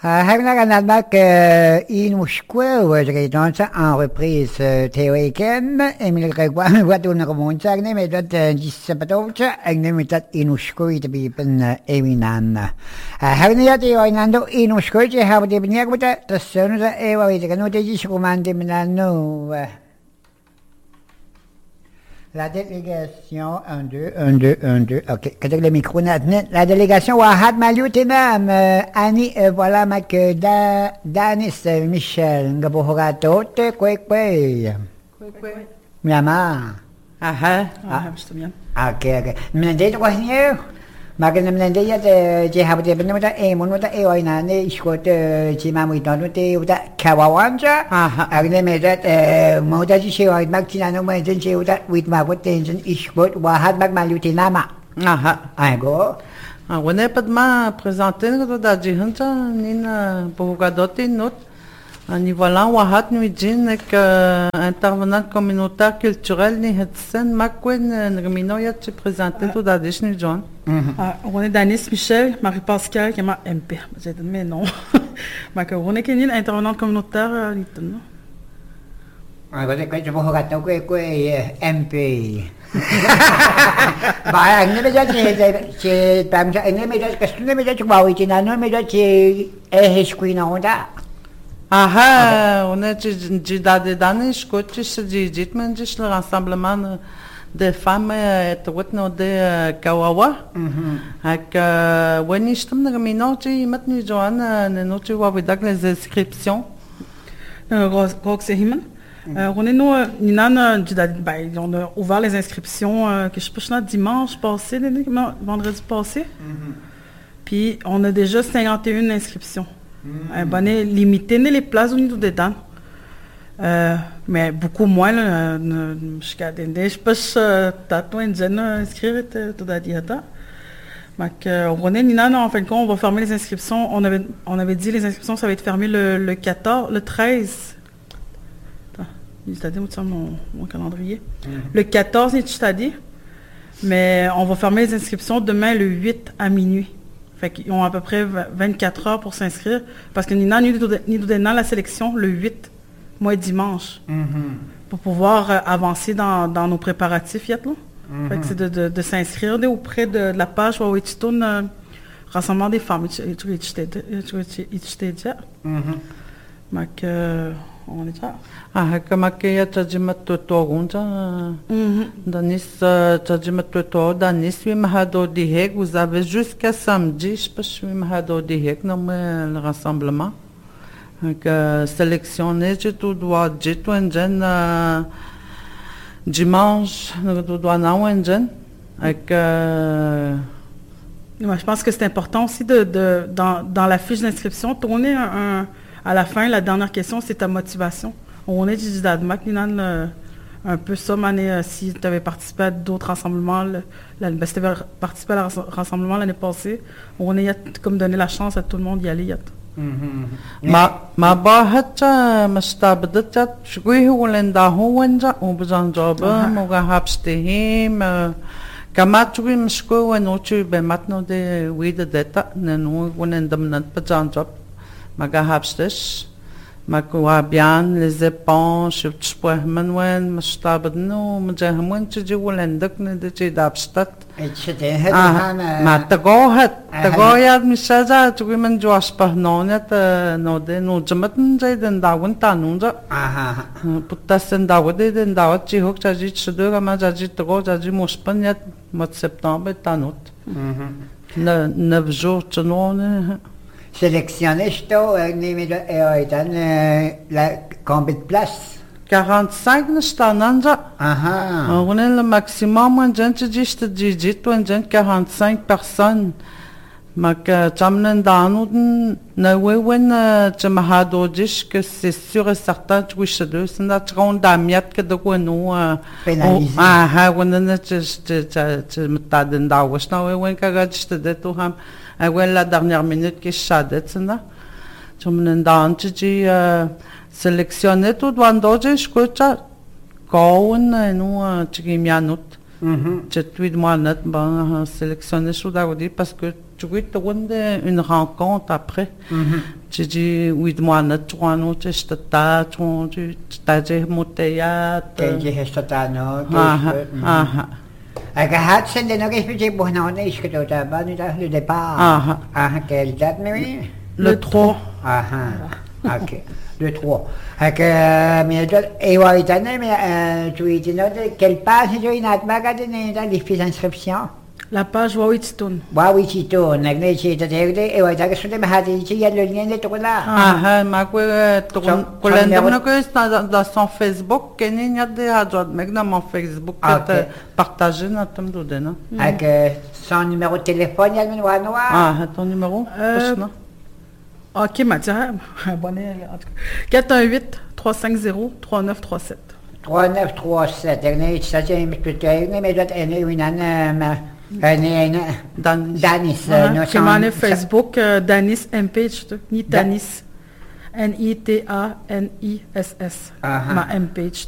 Hagnaganalmak inushkwe wajredonsa en reprise teoriken Emil Gregor wadun remontagne medat disapatolcha agne metat inushkwe tabipen eminan. Hagnayat iwainando inushkwe je habde bniagbuta tasonza ewa wajegano teji shukumande minano. La délégation, 1, 2, 1, 2, 1, 2, ok, quand le micro n'a la délégation Wahad Malutinam, Annie, voilà, Mac, Danis, Michel, Gabohorato, Kwekwe. Miama. Aha, bist du mir? Ok. Mnende, was new? Magan mnende ya je habde benota monota wainane iskot chimamuitonute uta kawawanja. Aha. Agne medat moda ji shewai maktinano majen shewta with magotension iskot wahad magmalutinama. Aha. Aigo. On est pas de ma présenter notre dajihanta nina bogadoti not. Niveau là, Wahat Nuijin est intervenant communautaire culturel ni hetsen makwen nreminoya tu présenter tout d'adish ni John. On est Danis Michel, Marie-Pascal qui est ma MP. J'ai dit mais non. On est Kenil intervenant communautaire ni non. Ah, vous êtes quoi MP. Bah, ne me dites c'est pas ne me dites que ne me dites quoi oui, non me dites esquina. Aha, on est des данни, шкоти се джиджитмен джиш le rassemblement des femmes et tout de Kawawa. Ak wani shtum na minochi mat ni Joanna ne nochi wa vidak les inscriptions. Rox et Himan. On est nous Ninan on a ouvert les inscriptions que je peux dimanche passé, vendredi passé. Puis on a déjà 51 inscriptions. Bonne limité les places au niveau des dents, mais beaucoup moins je pense tatouer jeune inscrire tout à dire donc on est Nina en fin de compte on va fermer les inscriptions on avait dit les inscriptions ça va être fermé le 14 le 13 c'est-à-dire mon calendrier le 14 c'est-à-dire mais on va fermer les inscriptions demain le 8 à minuit. Fait qu'ils ont à peu près 24 heures pour s'inscrire. Parce que nous avons la sélection le 8, moi dimanche. Pour pouvoir avancer dans nos préparatifs. Fait que c'est de s'inscrire auprès de la page où tu tournes Rassemblement des femmes. Donc, on est là. Ah, comme que tadjimat totorunja. Danis tadjimat totor danis oui mahado dihek. Vous avez jusqu'à samedi, je pense oui mahado dihek non mais le rassemblement. Donc sélectionner tout doit tout un jeune dimanche tout doit non un jeune. Avec moi, je pense que c'est important aussi dans la fiche d'inscription tourner à la fin, la dernière question, c'est ta motivation. On est du Dadmak, un peu ça, si tu avais participé à d'autres rassemblements, si tu avais participé à un rassemblement l'année passée, on est comme donner la chance à tout le monde d'y aller. Ma bahat mastabdat shgui hulenda huwenja ubzan joba moga hapstehim kamatwi mshko wenochu be matno de wida data nenu wonendam nat bazan job magahapstes makuabian les éponges tspahmanwen mastabadno mjahmun tjiwlendak ne de chidapstat ma tagohat misaza twiman joaspahnonet no de no jamatn jaiden dawan tanunja puttasen dawade den dawat chi hok chaji chduga ma jaji tago jaji mospanyat mat septembre tanut 9 jours tnone sélectionné combien de places 45 n'stananja on est le maximum un jeune juste digit un jeune 45 personnes mak chamnen danuden na wewen chamahadodish que c'est sûr et certain que je deux c'est notre rondamiat que de quoi nous pénalisé on est metaden dawas na wewen kagajste de to ham la dernière minute qui chadet ça chamnen danji sélectionner tout doandoje scocha kaun nous chigimianut je suis de moi net sélectionner sous parce que tu une rencontre après. J'ai dit, oui, moi, tu vois, nous, tu t'as dit, mouteyat. Agahat sen de nog eens begonnen aan is gedood, maar nu dat le départ. Quelle date, Mary? Le 3. Ok. Le 3. Mais tu es quelle page tu as magazine dans les inscriptions? La page Wawititoun. Wawititoun, nagnechi taterde, et ouais, t'as que me hâte, il y a le lien de tout là. Ma dans son Facebook, qu'il y a des adjoints, mais dans mon Facebook, partagé notre temps avec son numéro de téléphone, il y a le noir. Ton numéro? Ok, Mathieu, abonné, en tout cas. 418-350-3937. 3937, ça c'est mais doit être Danis. Comment Facebook, Danis MPage, ni Danis. N-I-T-A-N-I-S-S. Ma MPage.